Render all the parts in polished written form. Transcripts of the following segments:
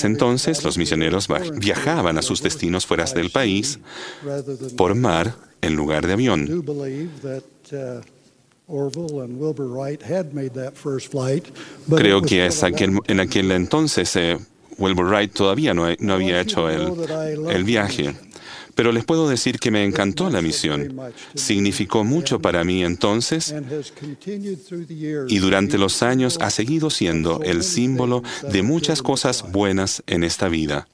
ese entonces, los misioneros viajaban a sus destinos fuera del país por mar en lugar de avión. Creo que en aquel entonces Wilbur Wright todavía no había hecho el viaje. Pero les puedo decir que me encantó la misión. Significó mucho para mí entonces y durante los años ha seguido siendo el símbolo de muchas cosas buenas en esta vida.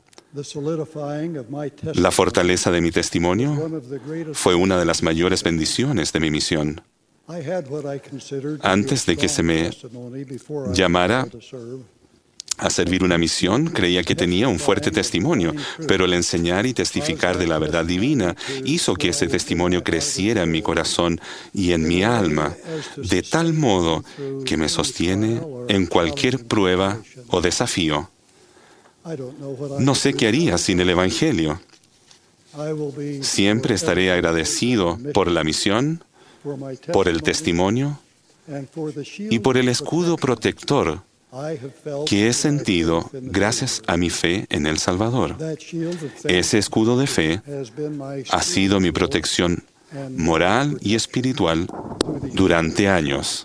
La fortaleza de mi testimonio fue una de las mayores bendiciones de mi misión. Antes de que se me llamara a servir una misión, creía que tenía un fuerte testimonio, pero el enseñar y testificar de la verdad divina hizo que ese testimonio creciera en mi corazón y en mi alma, de tal modo que me sostiene en cualquier prueba o desafío. No sé qué haría sin el Evangelio. Siempre estaré agradecido por la misión, por el testimonio y por el escudo protector que he sentido gracias a mi fe en el Salvador. Ese escudo de fe ha sido mi protección moral y espiritual durante años.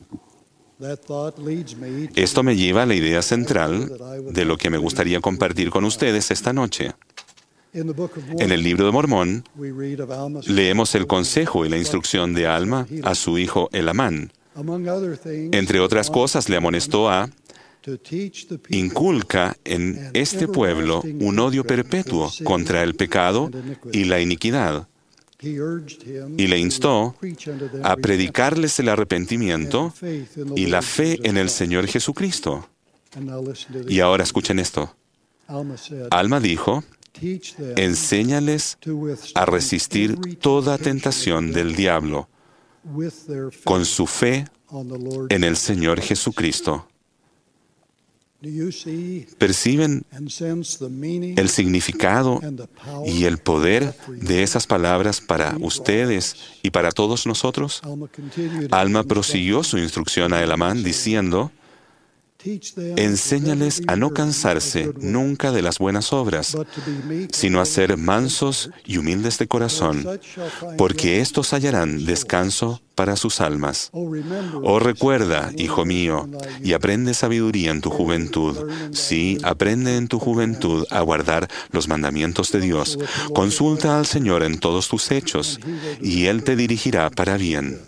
Esto me lleva a la idea central de lo que me gustaría compartir con ustedes esta noche. En el libro de Mormón, leemos el consejo y la instrucción de Alma a su hijo Elamán. Entre otras cosas, le amonestó a inculca en este pueblo un odio perpetuo contra el pecado y la iniquidad. Y le instó a predicarles el arrepentimiento y la fe en el Señor Jesucristo. Y ahora escuchen esto. Alma dijo, enséñales a resistir toda tentación del diablo con su fe en el Señor Jesucristo. ¿Perciben el significado y el poder de esas palabras para ustedes y para todos nosotros? Alma prosiguió su instrucción a Elamán diciendo, enséñales a no cansarse nunca de las buenas obras, sino a ser mansos y humildes de corazón, porque éstos hallarán descanso para sus almas. Oh, recuerda, hijo mío, y aprende sabiduría en tu juventud. Sí, aprende en tu juventud a guardar los mandamientos de Dios. Consulta al Señor en todos tus hechos, y Él te dirigirá para bien.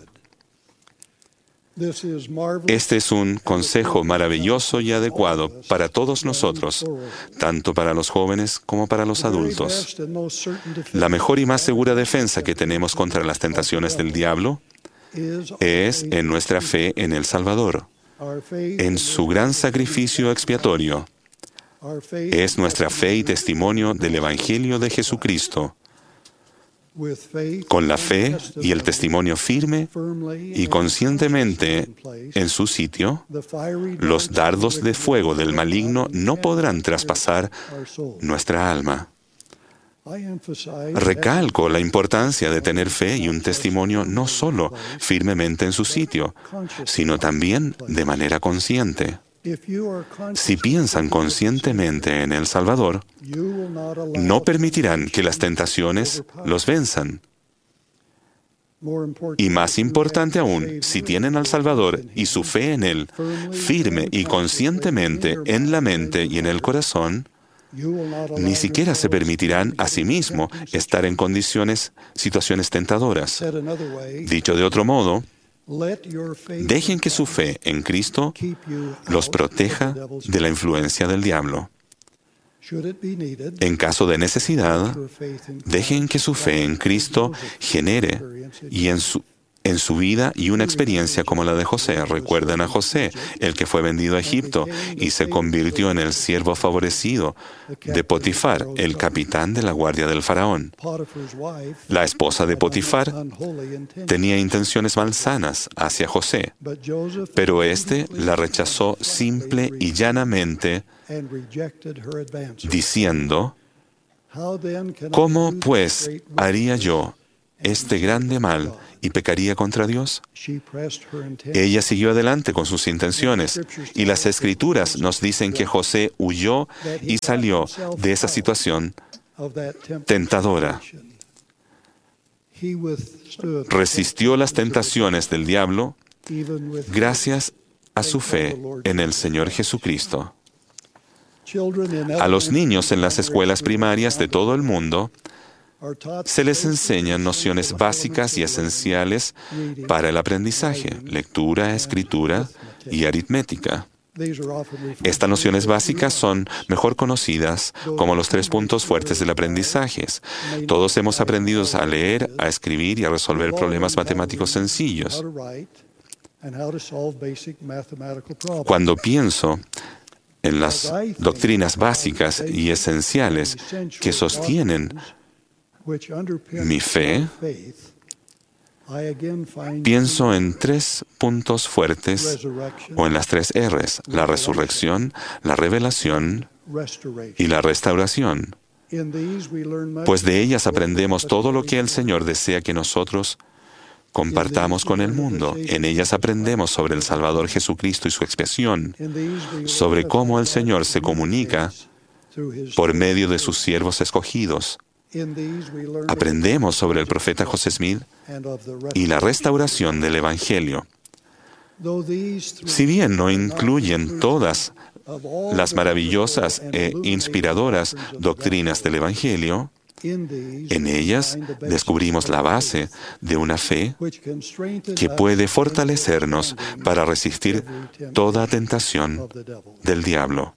Este es un consejo maravilloso y adecuado para todos nosotros, tanto para los jóvenes como para los adultos. La mejor y más segura defensa que tenemos contra las tentaciones del diablo es en nuestra fe en el Salvador, en su gran sacrificio expiatorio. Es nuestra fe y testimonio del Evangelio de Jesucristo. Con la fe y el testimonio firme y conscientemente en su sitio, los dardos de fuego del maligno no podrán traspasar nuestra alma. Recalco la importancia de tener fe y un testimonio no solo firmemente en su sitio, sino también de manera consciente. Si piensan conscientemente en el Salvador, no permitirán que las tentaciones los venzan. Y más importante aún, si tienen al Salvador y su fe en Él firme y conscientemente en la mente y en el corazón, ni siquiera se permitirán a sí mismos estar en situaciones tentadoras. Dicho de otro modo, dejen que su fe en Cristo los proteja de la influencia del diablo. En caso de necesidad, dejen que su fe en Cristo genere y en su vida y una experiencia como la de José. Recuerden a José, el que fue vendido a Egipto y se convirtió en el siervo favorecido de Potifar, el capitán de la guardia del faraón. La esposa de Potifar tenía intenciones malsanas hacia José, pero éste la rechazó simple y llanamente, diciendo, ¿cómo pues haría yo este grande mal y pecaría contra Dios? Ella siguió adelante con sus intenciones, y las Escrituras nos dicen que José huyó y salió de esa situación tentadora. Resistió las tentaciones del diablo gracias a su fe en el Señor Jesucristo. A los niños en las escuelas primarias de todo el mundo se les enseñan nociones básicas y esenciales para el aprendizaje: lectura, escritura y aritmética. Estas nociones básicas son mejor conocidas como los 3 puntos fuertes del aprendizaje. Todos hemos aprendido a leer, a escribir y a resolver problemas matemáticos sencillos. Cuando pienso en las doctrinas básicas y esenciales que sostienen mi fe, pienso en 3 puntos fuertes o en las 3 R's: la resurrección, la revelación y la restauración. Pues de ellas aprendemos todo lo que el Señor desea que nosotros compartamos con el mundo. En ellas aprendemos sobre el Salvador Jesucristo y su expiación, sobre cómo el Señor se comunica por medio de sus siervos escogidos. Aprendemos sobre el profeta José Smith y la restauración del Evangelio. Si bien no incluyen todas las maravillosas e inspiradoras doctrinas del Evangelio, en ellas descubrimos la base de una fe que puede fortalecernos para resistir toda tentación del diablo.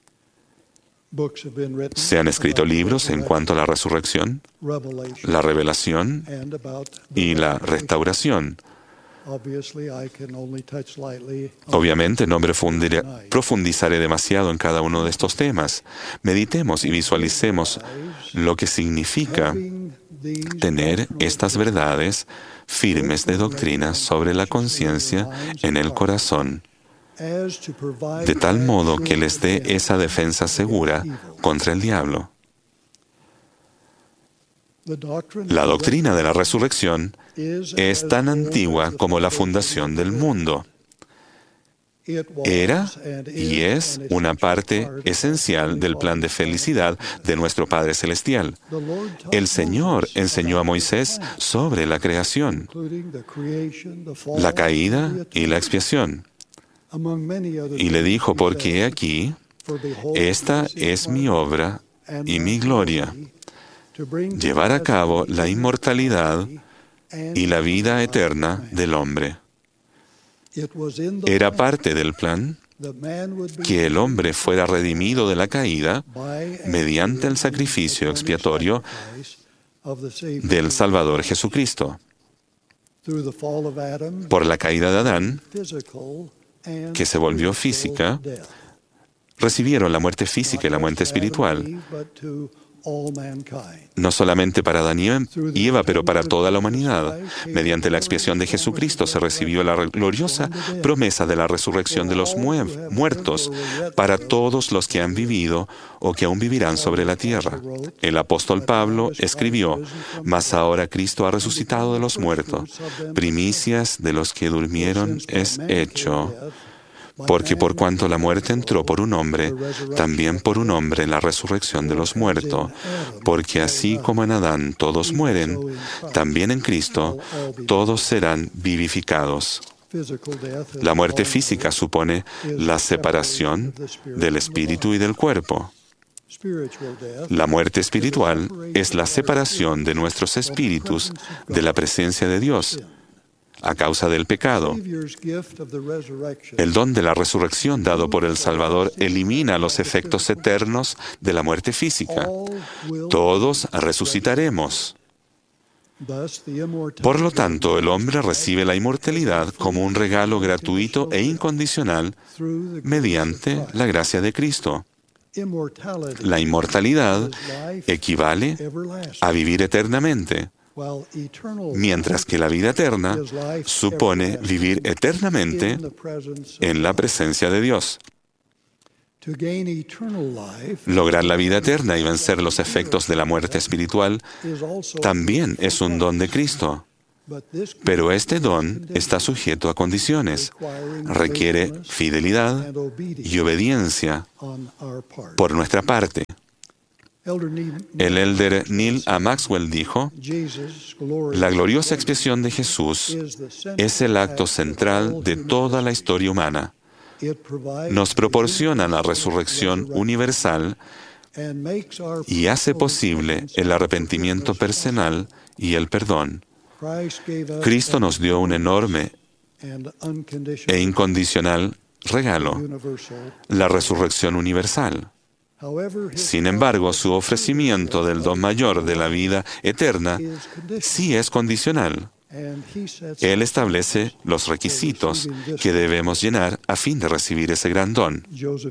Se han escrito libros en cuanto a la resurrección, la revelación y la restauración. Obviamente no profundizaré demasiado en cada uno de estos temas. Meditemos y visualicemos lo que significa tener estas verdades firmes de doctrina sobre la conciencia en el corazón, de tal modo que les dé esa defensa segura contra el diablo. La doctrina de la resurrección es tan antigua como la fundación del mundo. Era y es una parte esencial del plan de felicidad de nuestro Padre Celestial. El Señor enseñó a Moisés sobre la creación, la caída y la expiación. Y le dijo: porque he aquí, esta es mi obra y mi gloria, llevar a cabo la inmortalidad y la vida eterna del hombre. Era parte del plan que el hombre fuera redimido de la caída mediante el sacrificio expiatorio del Salvador Jesucristo. Por la caída de Adán, que se volvió física, recibieron la muerte física y la muerte espiritual, no solamente para Adán y Eva, pero para toda la humanidad. Mediante la expiación de Jesucristo se recibió la gloriosa promesa de la resurrección de los muertos para todos los que han vivido o que aún vivirán sobre la tierra. El apóstol Pablo escribió: mas ahora Cristo ha resucitado de los muertos, primicias de los que durmieron es hecho. Porque por cuanto la muerte entró por un hombre, también por un hombre la resurrección de los muertos. Porque así como en Adán todos mueren, también en Cristo todos serán vivificados. La muerte física supone la separación del espíritu y del cuerpo. La muerte espiritual es la separación de nuestros espíritus de la presencia de Dios a causa del pecado. El don de la resurrección dado por el Salvador elimina los efectos eternos de la muerte física. Todos resucitaremos. Por lo tanto, el hombre recibe la inmortalidad como un regalo gratuito e incondicional mediante la gracia de Cristo. La inmortalidad equivale a vivir eternamente, mientras que la vida eterna supone vivir eternamente en la presencia de Dios. Lograr la vida eterna y vencer los efectos de la muerte espiritual también es un don de Cristo. Pero este don está sujeto a condiciones. Requiere fidelidad y obediencia por nuestra parte. El elder Neil A. Maxwell dijo: la gloriosa expiación de Jesús es el acto central de toda la historia humana. Nos proporciona la resurrección universal y hace posible el arrepentimiento personal y el perdón. Cristo nos dio un enorme e incondicional regalo, la resurrección universal. Sin embargo, su ofrecimiento del don mayor de la vida eterna sí es condicional. Él establece los requisitos que debemos llenar a fin de recibir ese gran don.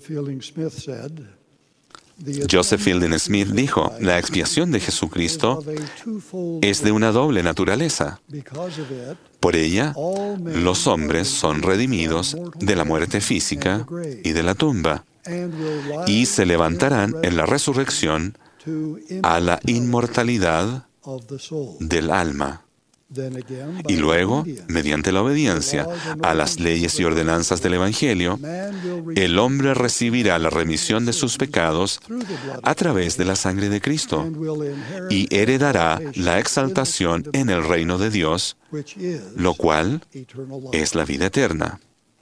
Joseph Fielding Smith dijo: la expiación de Jesucristo es de una doble naturaleza. Por ella, los hombres son redimidos de la muerte física y de la tumba, y se levantarán en la resurrección a la inmortalidad del alma. Y luego, mediante la obediencia a las leyes y ordenanzas del Evangelio, el hombre recibirá la remisión de sus pecados a través de la sangre de Cristo y heredará la exaltación en el reino de Dios, lo cual es la vida eterna.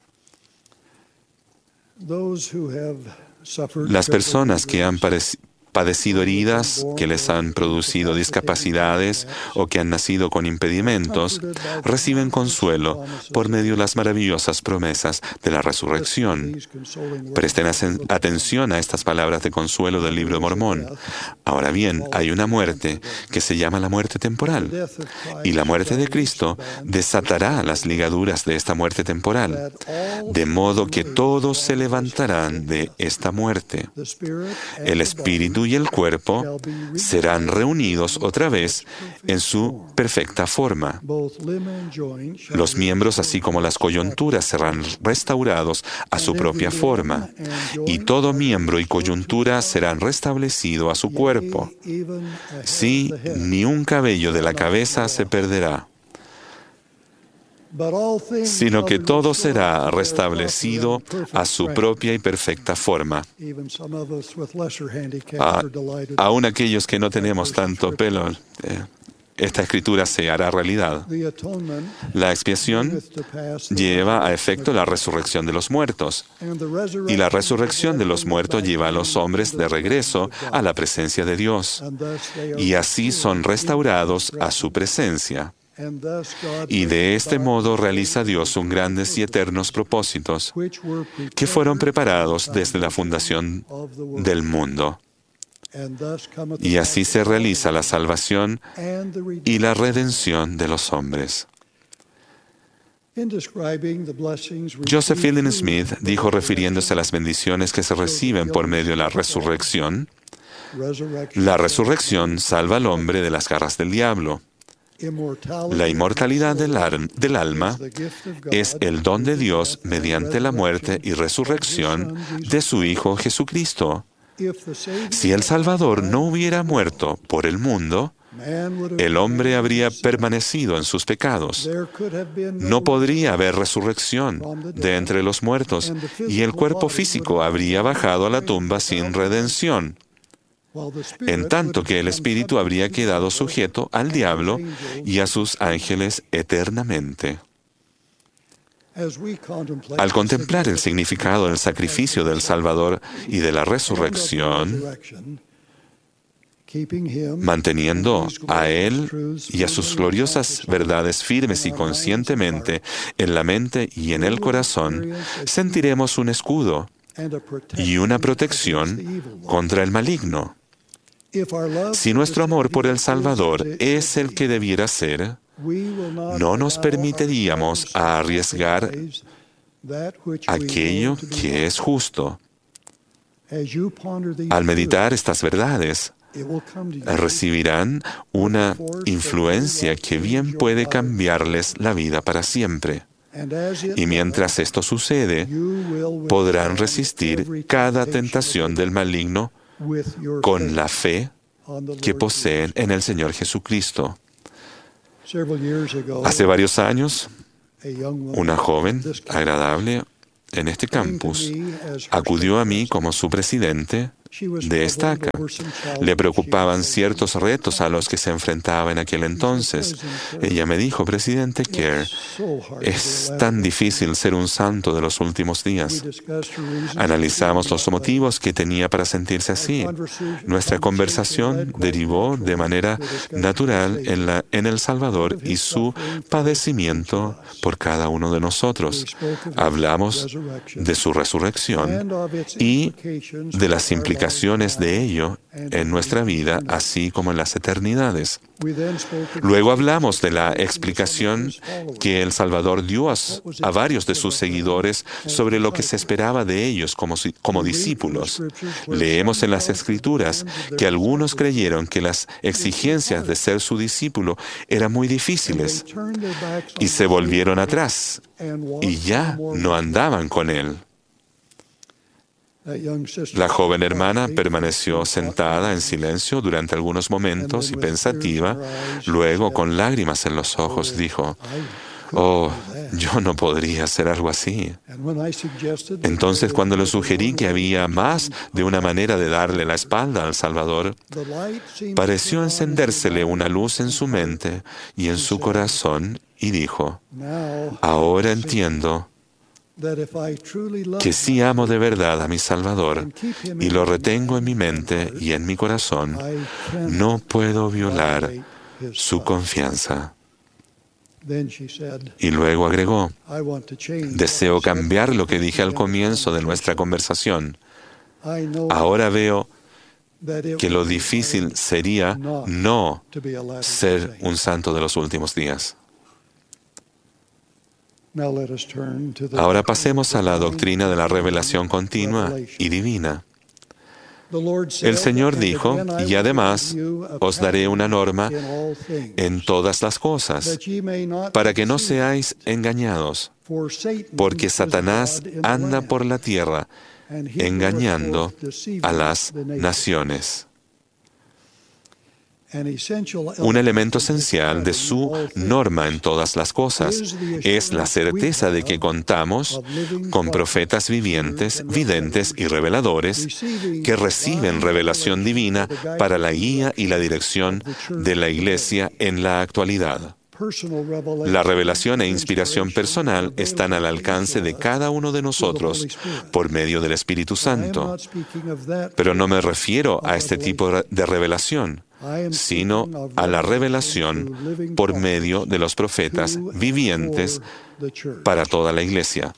Las personas que han padecido heridas que les han producido discapacidades o que han nacido con impedimentos, reciben consuelo por medio de las maravillosas promesas de la resurrección. Presten atención a estas palabras de consuelo del Libro de Mormón. Ahora bien, hay una muerte que se llama la muerte temporal, y la muerte de Cristo desatará las ligaduras de esta muerte temporal, de modo que todos se levantarán de esta muerte. El Espíritu y el cuerpo serán reunidos otra vez en su perfecta forma. Los miembros, así como las coyunturas, serán restaurados a su propia forma, y todo miembro y coyuntura serán restablecidos a su cuerpo. Sí, ni un cabello de la cabeza se perderá, sino que todo será restablecido a su propia y perfecta forma. Aún aquellos que no tenemos tanto pelo, esta escritura se hará realidad. La expiación lleva a efecto la resurrección de los muertos, y la resurrección de los muertos lleva a los hombres de regreso a la presencia de Dios, y así son restaurados a su presencia. Y de este modo realiza Dios sus grandes y eternos propósitos que fueron preparados desde la fundación del mundo. Y así se realiza la salvación y la redención de los hombres. Joseph Fielding Smith dijo, refiriéndose a las bendiciones que se reciben por medio de la resurrección: la resurrección salva al hombre de las garras del diablo. La inmortalidad del alma es el don de Dios mediante la muerte y resurrección de su Hijo Jesucristo. Si el Salvador no hubiera muerto por el mundo, el hombre habría permanecido en sus pecados. No podría haber resurrección de entre los muertos, y el cuerpo físico habría bajado a la tumba sin redención, en tanto que el espíritu habría quedado sujeto al diablo y a sus ángeles eternamente. Al contemplar el significado del sacrificio del Salvador y de la resurrección, manteniendo a Él y a sus gloriosas verdades firmes y conscientemente en la mente y en el corazón, sentiremos un escudo y una protección contra el maligno. Si nuestro amor por el Salvador es el que debiera ser, no nos permitiríamos arriesgar aquello que es justo. Al meditar estas verdades, recibirán una influencia que bien puede cambiarles la vida para siempre. Y mientras esto sucede, podrán resistir cada tentación del maligno con la fe que poseen en el Señor Jesucristo. Hace varios años, una joven agradable en este campus acudió a mí como su presidente de estaca. Le preocupaban ciertos retos a los que se enfrentaba en aquel entonces. Ella me dijo: presidente Kerr, es tan difícil ser un santo de los últimos días. Analizamos los motivos que tenía para sentirse así. Nuestra conversación derivó de manera natural en El Salvador y su padecimiento por cada uno de nosotros. Hablamos de su resurrección y de las implicaciones de ello en nuestra vida, así como en las eternidades. Luego hablamos de la explicación que El Salvador dio a varios de sus seguidores sobre lo que se esperaba de ellos como discípulos. Leemos en las Escrituras que algunos creyeron que las exigencias de ser su discípulo eran muy difíciles y se volvieron atrás y ya no andaban con él. La joven hermana permaneció sentada en silencio durante algunos momentos y pensativa. Luego, con lágrimas en los ojos, dijo: «Oh, yo no podría hacer algo así». Entonces, cuando le sugerí que había más de una manera de darle la espalda al Salvador, pareció encendérsele una luz en su mente y en su corazón y dijo: «Ahora entiendo que si amo de verdad a mi Salvador y lo retengo en mi mente y en mi corazón, no puedo violar su confianza». Y luego agregó: «Deseo cambiar lo que dije al comienzo de nuestra conversación. Ahora veo que lo difícil sería no ser un santo de los últimos días». Ahora pasemos a la doctrina de la revelación continua y divina. El Señor dijo: «Y además os daré una norma en todas las cosas, para que no seáis engañados, porque Satanás anda por la tierra engañando a las naciones». Un elemento esencial de su norma en todas las cosas es la certeza de que contamos con profetas vivientes, videntes y reveladores que reciben revelación divina para la guía y la dirección de la Iglesia en la actualidad. La revelación e inspiración personal están al alcance de cada uno de nosotros por medio del Espíritu Santo. Pero no me refiero a este tipo de revelación, sino a la revelación por medio de los profetas vivientes para toda la Iglesia.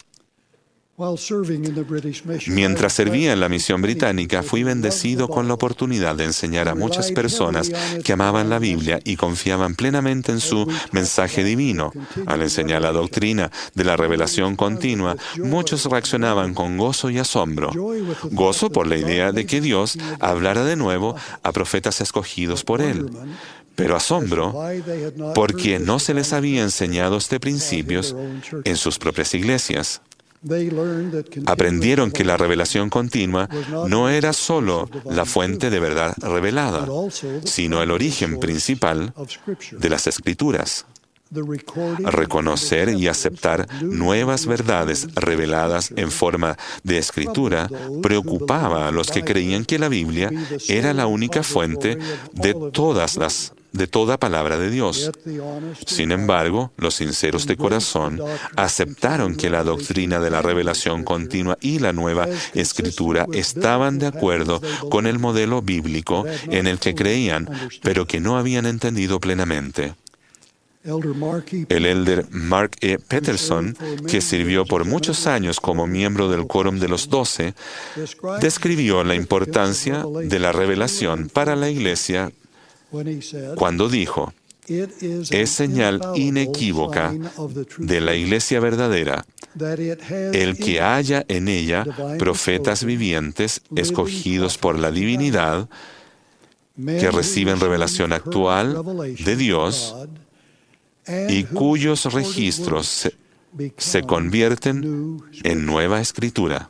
Mientras servía en la misión británica, fui bendecido con la oportunidad de enseñar a muchas personas que amaban la Biblia y confiaban plenamente en su mensaje divino. Al enseñar la doctrina de la revelación continua, muchos reaccionaban con gozo y asombro. Gozo por la idea de que Dios hablara de nuevo a profetas escogidos por Él. Pero asombro porque no se les había enseñado este principio en sus propias iglesias. Aprendieron que la revelación continua no era solo la fuente de verdad revelada, sino el origen principal de las Escrituras. Reconocer y aceptar nuevas verdades reveladas en forma de escritura preocupaba a los que creían que la Biblia era la única fuente de toda palabra de Dios. Sin embargo, los sinceros de corazón aceptaron que la doctrina de la revelación continua y la nueva escritura estaban de acuerdo con el modelo bíblico en el que creían, pero que no habían entendido plenamente. El elder Mark E. Peterson, que sirvió por muchos años como miembro del Quórum de los 12, describió la importancia de la revelación para la Iglesia cuando dijo: «Es señal inequívoca de la Iglesia verdadera el que haya en ella profetas vivientes escogidos por la divinidad que reciben revelación actual de Dios y cuyos registros se convierten en nueva escritura.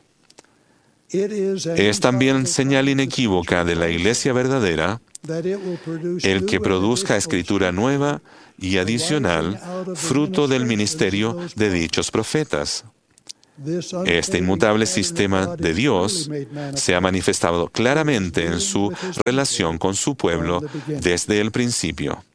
Es también señal inequívoca de la iglesia verdadera el que produzca escritura nueva y adicional, fruto del ministerio de dichos profetas. Este inmutable sistema de Dios se ha manifestado claramente en su relación con su pueblo desde el principio.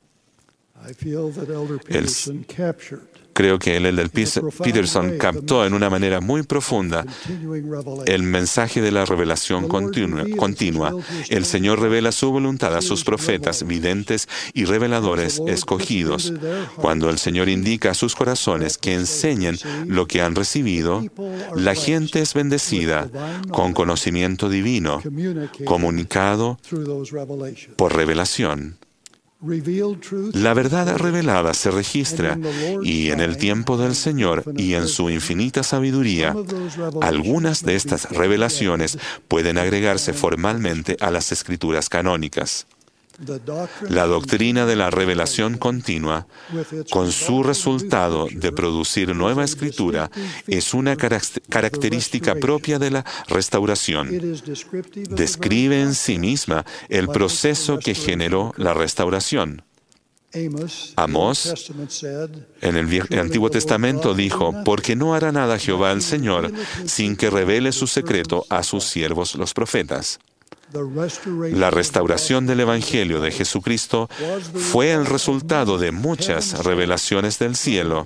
Creo que el elder Peterson captó en una manera muy profunda el mensaje de la revelación continua. El Señor revela su voluntad a sus profetas, videntes y reveladores escogidos. Cuando el Señor indica a sus corazones que enseñen lo que han recibido, la gente es bendecida con conocimiento divino, comunicado por revelación. La verdad revelada se registra y en el tiempo del Señor y en su infinita sabiduría, algunas de estas revelaciones pueden agregarse formalmente a las escrituras canónicas. La doctrina de la revelación continua, con su resultado de producir nueva escritura, es una característica propia de la restauración. Describe en sí misma el proceso que generó la restauración. Amós, en el Antiguo Testamento, dijo: «Porque no hará nada Jehová el Señor sin que revele su secreto a sus siervos los profetas». La restauración del Evangelio de Jesucristo fue el resultado de muchas revelaciones del cielo.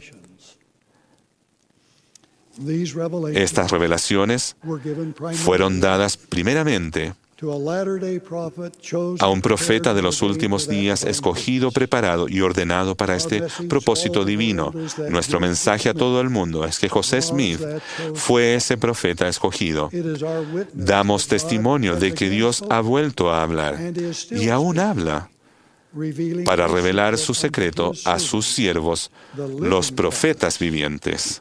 Estas revelaciones fueron dadas primeramente a un profeta de los últimos días, escogido, preparado y ordenado para este propósito divino. Nuestro mensaje a todo el mundo es que José Smith fue ese profeta escogido. Damos testimonio de que Dios ha vuelto a hablar y aún habla para revelar su secreto a sus siervos, los profetas vivientes.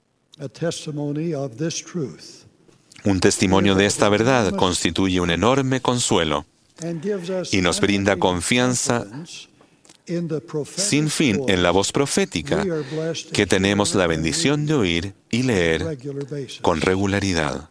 Un testimonio de esta verdad constituye un enorme consuelo y nos brinda confianza sin fin en la voz profética que tenemos la bendición de oír y leer con regularidad.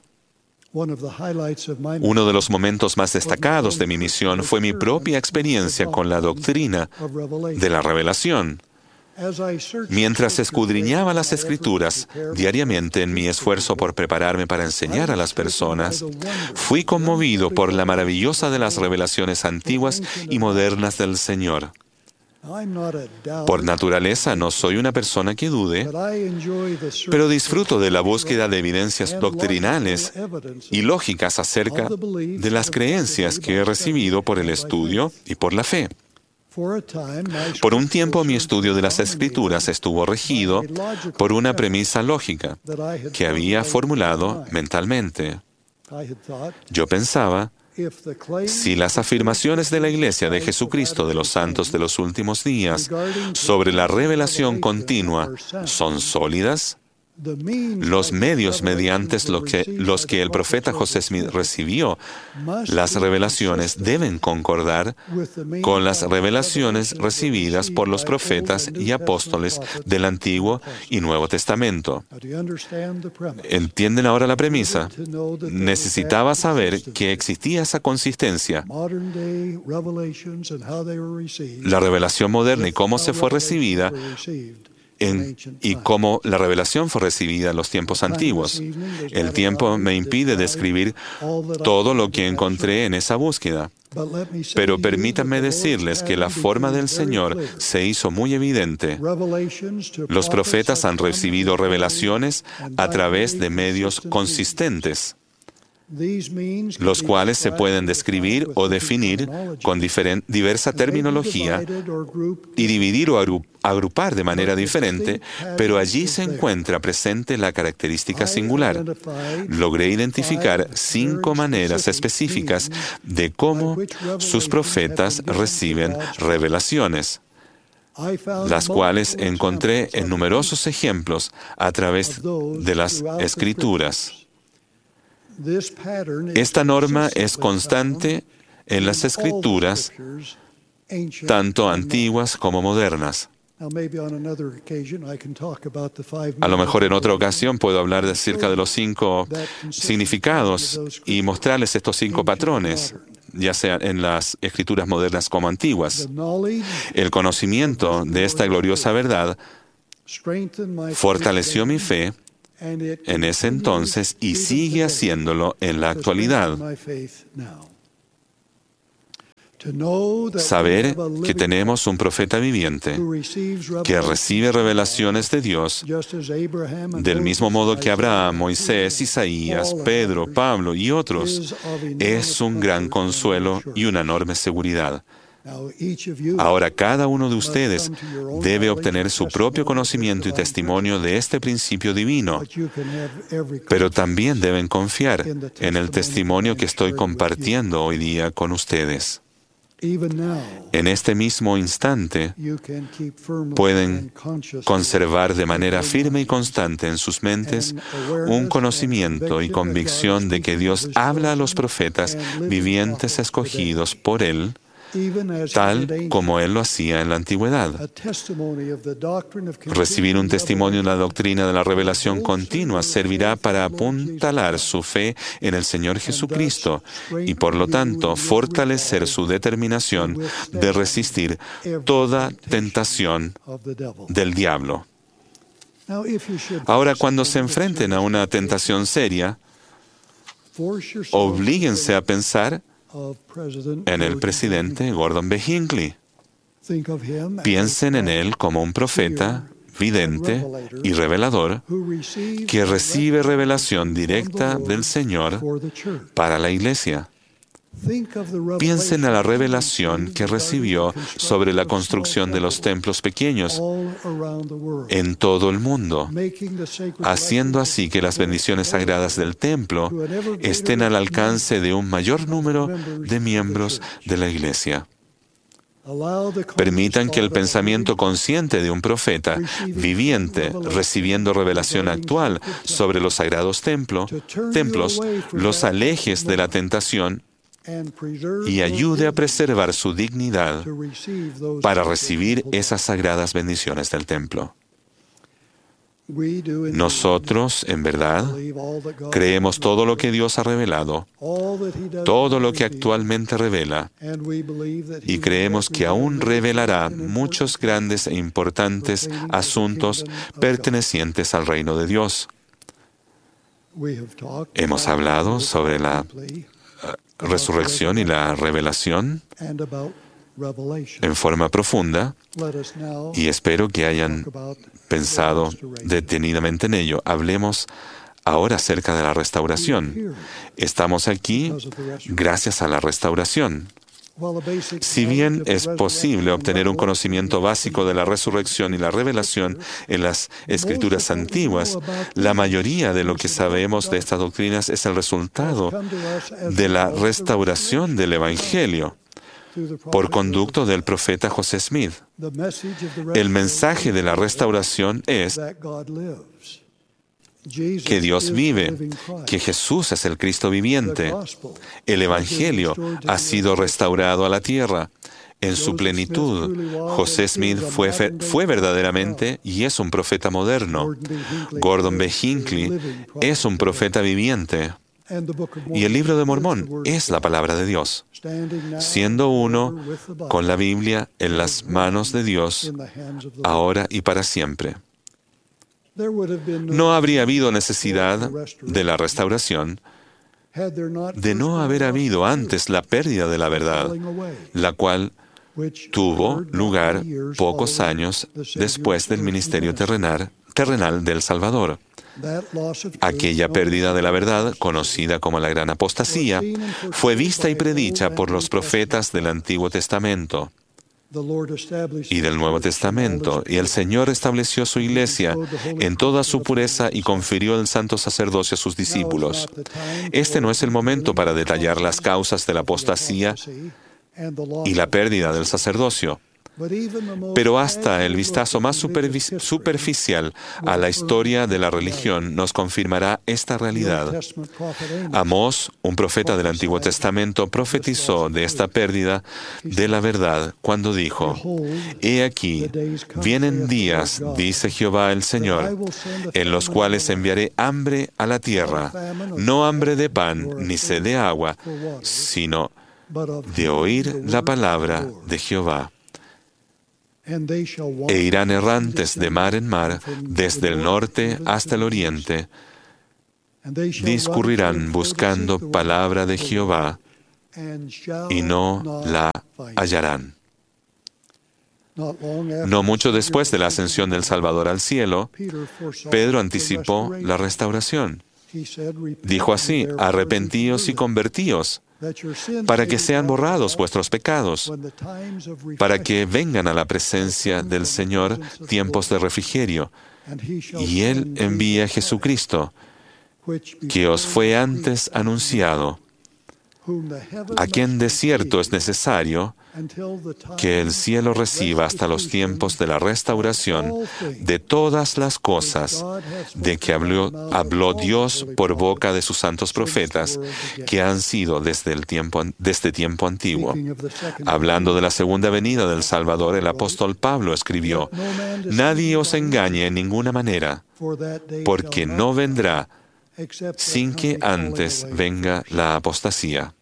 Uno de los momentos más destacados de mi misión fue mi propia experiencia con la doctrina de la revelación. Mientras escudriñaba las Escrituras diariamente en mi esfuerzo por prepararme para enseñar a las personas, fui conmovido por la maravillosa de las revelaciones antiguas y modernas del Señor. Por naturaleza no soy una persona que dude, pero disfruto de la búsqueda de evidencias doctrinales y lógicas acerca de las creencias que he recibido por el estudio y por la fe. Por un tiempo mi estudio de las Escrituras estuvo regido por una premisa lógica que había formulado mentalmente. Yo pensaba, si las afirmaciones de la Iglesia de Jesucristo de los Santos de los últimos días sobre la revelación continua son sólidas, los medios mediante los que el profeta José Smith recibió las revelaciones deben concordar con las revelaciones recibidas por los profetas y apóstoles del Antiguo y Nuevo Testamento. ¿Entienden ahora la premisa? Necesitaba saber que existía esa consistencia. La revelación moderna y cómo se fue recibida y cómo la revelación fue recibida en los tiempos antiguos. El tiempo me impide describir todo lo que encontré en esa búsqueda. Pero permítanme decirles que la forma del Señor se hizo muy evidente. Los profetas han recibido revelaciones a través de medios consistentes, los cuales se pueden describir o definir con diversa terminología y dividir o agrupar de manera diferente, pero allí se encuentra presente la característica singular. Logré identificar 5 maneras específicas de cómo sus profetas reciben revelaciones, las cuales encontré en numerosos ejemplos a través de las Escrituras. Esta norma es constante en las Escrituras, tanto antiguas como modernas. A lo mejor en otra ocasión puedo hablar acerca de los 5 significados y mostrarles estos 5 patrones, ya sea en las escrituras modernas como antiguas. El conocimiento de esta gloriosa verdad fortaleció mi fe en ese entonces y sigue haciéndolo en la actualidad. Saber que tenemos un profeta viviente que recibe revelaciones de Dios del mismo modo que Abraham, Moisés, Isaías, Pedro, Pablo y otros es un gran consuelo y una enorme seguridad. Ahora cada uno de ustedes debe obtener su propio conocimiento y testimonio de este principio divino, pero también deben confiar en el testimonio que estoy compartiendo hoy día con ustedes. En este mismo instante, pueden conservar de manera firme y constante en sus mentes un conocimiento y convicción de que Dios habla a los profetas vivientes escogidos por Él, tal como Él lo hacía en la antigüedad. Recibir un testimonio en la doctrina de la revelación continua servirá para apuntalar su fe en el Señor Jesucristo y, por lo tanto, fortalecer su determinación de resistir toda tentación del diablo. Ahora, cuando se enfrenten a una tentación seria, oblíguense a pensar en el presidente Gordon B. Hinckley. Piensen en él como un profeta, vidente y revelador que recibe revelación directa del Señor para la iglesia. Piensen en la revelación que recibió sobre la construcción de los templos pequeños en todo el mundo, haciendo así que las bendiciones sagradas del templo estén al alcance de un mayor número de miembros de la iglesia. Permitan que el pensamiento consciente de un profeta viviente recibiendo revelación actual sobre los sagrados templos los alejes de la tentación y ayude a preservar su dignidad para recibir esas sagradas bendiciones del templo. Nosotros, en verdad, creemos todo lo que Dios ha revelado, todo lo que actualmente revela, y creemos que aún revelará muchos grandes e importantes asuntos pertenecientes al reino de Dios. Hemos hablado sobre la resurrección y la revelación en forma profunda y espero que hayan pensado detenidamente en ello. Hablemos ahora acerca de la restauración. Estamos aquí gracias a la restauración. Si bien es posible obtener un conocimiento básico de la resurrección y la revelación en las escrituras antiguas, la mayoría de lo que sabemos de estas doctrinas es el resultado de la restauración del Evangelio por conducto del profeta José Smith. El mensaje de la restauración es que Dios vive, que Jesús es el Cristo viviente. El Evangelio ha sido restaurado a la tierra en su plenitud. José Smith fue verdaderamente y es un profeta moderno. Gordon B. Hinckley es un profeta viviente. Y el libro de Mormón es la palabra de Dios, siendo uno con la Biblia en las manos de Dios, ahora y para siempre. No habría habido necesidad de la restauración de no haber habido antes la pérdida de la verdad, la cual tuvo lugar pocos años después del ministerio terrenal del Salvador. Aquella pérdida de la verdad, conocida como la gran apostasía, fue vista y predicha por los profetas del Antiguo Testamento y del Nuevo Testamento, y el Señor estableció su iglesia en toda su pureza y confirió el santo sacerdocio a sus discípulos. Este no es el momento para detallar las causas de la apostasía y la pérdida del sacerdocio. Pero hasta el vistazo más superficial a la historia de la religión nos confirmará esta realidad. Amós, un profeta del Antiguo Testamento, profetizó de esta pérdida de la verdad cuando dijo: He aquí, vienen días, dice Jehová el Señor, en los cuales enviaré hambre a la tierra, no hambre de pan ni sed de agua, sino de oír la palabra de Jehová. E irán errantes de mar en mar, desde el norte hasta el oriente. Discurrirán buscando palabra de Jehová y no la hallarán. No mucho después de la ascensión del Salvador al cielo, Pedro anticipó la restauración. Dijo así: arrepentíos y convertíos, para que sean borrados vuestros pecados, para que vengan a la presencia del Señor tiempos de refrigerio, y Él envía a Jesucristo, que os fue antes anunciado, a quien de cierto es necesario que el cielo reciba hasta los tiempos de la restauración de todas las cosas de que habló Dios por boca de sus santos profetas, que han sido desde tiempo antiguo. Hablando de la segunda venida del Salvador, el apóstol Pablo escribió: Nadie os engañe en ninguna manera, porque no vendrá sin que antes venga la apostasía.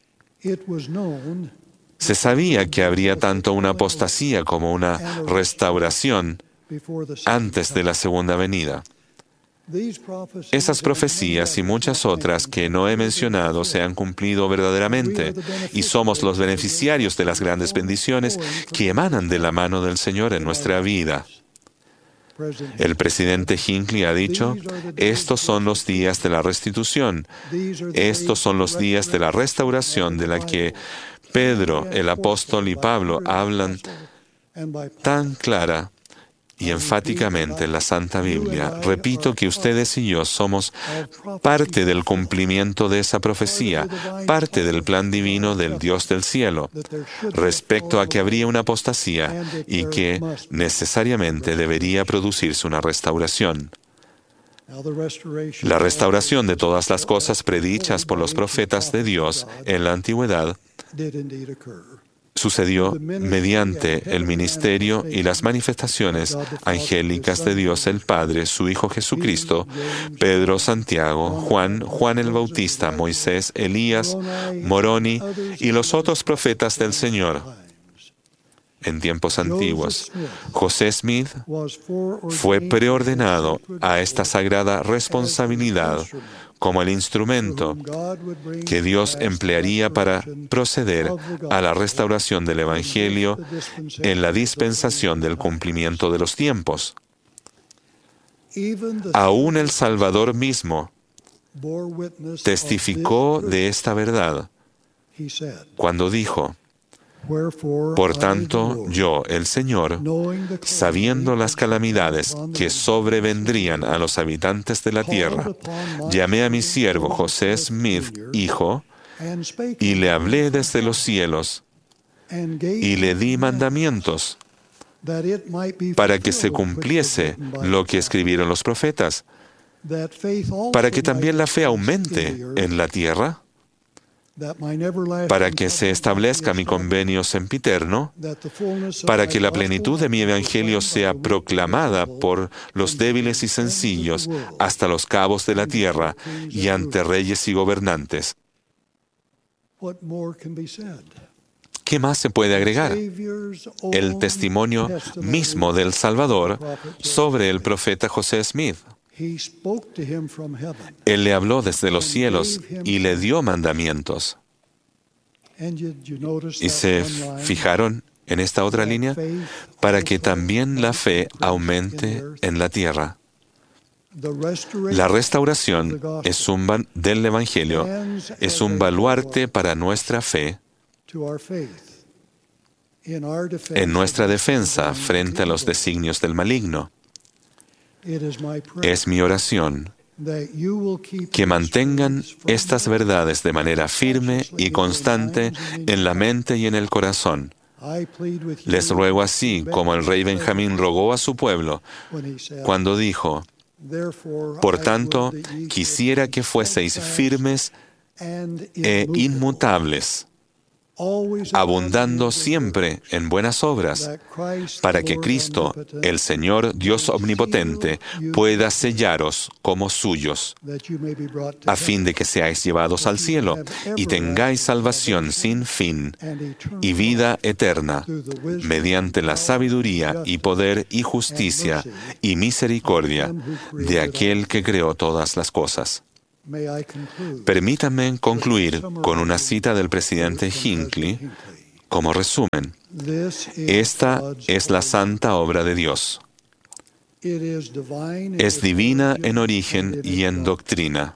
Se sabía que habría tanto una apostasía como una restauración antes de la segunda venida. Esas profecías y muchas otras que no he mencionado se han cumplido verdaderamente, y somos los beneficiarios de las grandes bendiciones que emanan de la mano del Señor en nuestra vida. El presidente Hinckley ha dicho: estos son los días de la restitución, estos son los días de la restauración de la que Pedro, el apóstol y Pablo hablan tan clara y enfáticamente en la Santa Biblia. Repito que ustedes y yo somos parte del cumplimiento de esa profecía, parte del plan divino del Dios del cielo, respecto a que habría una apostasía y que necesariamente debería producirse una restauración. La restauración de todas las cosas predichas por los profetas de Dios en la antigüedad sucedió mediante el ministerio y las manifestaciones angélicas de Dios el Padre, su Hijo Jesucristo, Pedro, Santiago, Juan el Bautista, Moisés, Elías, Moroni y los otros profetas del Señor. En tiempos antiguos, José Smith fue preordenado a esta sagrada responsabilidad como el instrumento que Dios emplearía para proceder a la restauración del Evangelio en la dispensación del cumplimiento de los tiempos. Aún el Salvador mismo testificó de esta verdad cuando dijo: Por tanto, yo, el Señor, sabiendo las calamidades que sobrevendrían a los habitantes de la tierra, llamé a mi siervo José Smith, hijo, y le hablé desde los cielos, y le di mandamientos, para que se cumpliese lo que escribieron los profetas, para que también la fe aumente en la tierra, para que se establezca mi convenio sempiterno, para que la plenitud de mi evangelio sea proclamada por los débiles y sencillos hasta los cabos de la tierra y ante reyes y gobernantes. ¿Qué más se puede agregar? El testimonio mismo del Salvador sobre el profeta José Smith. Él le habló desde los cielos y le dio mandamientos. ¿Y se fijaron en esta otra línea? Para que también la fe aumente en la tierra. La restauración del Evangelio es un baluarte para nuestra fe, en nuestra defensa frente a los designios del maligno. Es mi oración que mantengan estas verdades de manera firme y constante en la mente y en el corazón. Les ruego así como el rey Benjamín rogó a su pueblo cuando dijo: por tanto, quisiera que fueseis firmes e inmutables, abundando siempre en buenas obras, para que Cristo, el Señor Dios omnipotente, pueda sellaros como suyos, a fin de que seáis llevados al cielo y tengáis salvación sin fin y vida eterna, mediante la sabiduría y poder y justicia y misericordia de aquel que creó todas las cosas. Permítanme concluir con una cita del presidente Hinckley como resumen. Esta es la santa obra de Dios. Es divina en origen y en doctrina.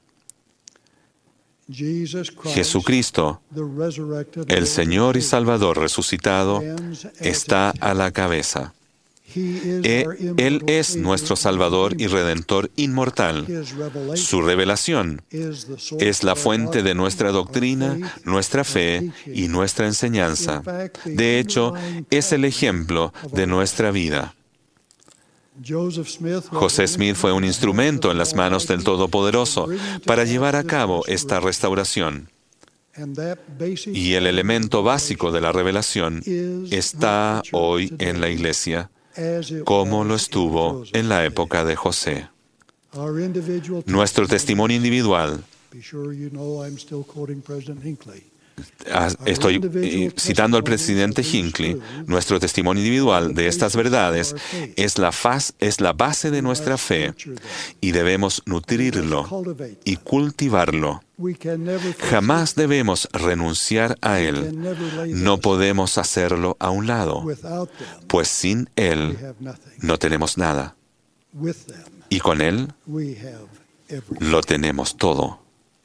Jesucristo, el Señor y Salvador resucitado, está a la cabeza. Él es nuestro Salvador y Redentor inmortal. Su revelación es la fuente de nuestra doctrina, nuestra fe y nuestra enseñanza. De hecho, es el ejemplo de nuestra vida. José Smith fue un instrumento en las manos del Todopoderoso para llevar a cabo esta restauración. Y el elemento básico de la revelación está hoy en la Iglesia, como lo estuvo en la época de José. Nuestro testimonio individual, estoy citando al presidente Hinckley, nuestro testimonio individual de estas verdades es la base de nuestra fe y debemos nutrirlo y cultivarlo. Jamás debemos renunciar a él. No podemos hacerlo a un lado, pues sin él no tenemos nada. Y con él lo tenemos todo.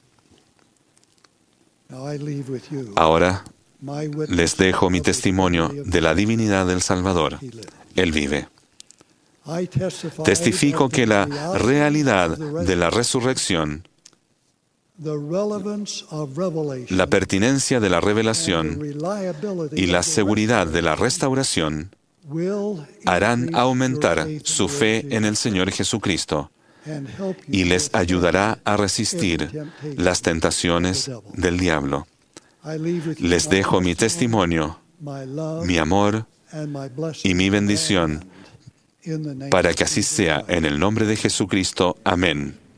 Ahora les dejo mi testimonio de la divinidad del Salvador. Él vive. Testifico que la realidad de la resurrección, la pertinencia de la revelación y la seguridad de la restauración harán aumentar su fe en el Señor Jesucristo y les ayudará a resistir las tentaciones del diablo. Les dejo mi testimonio, mi amor y mi bendición para que así sea en el nombre de Jesucristo. Amén.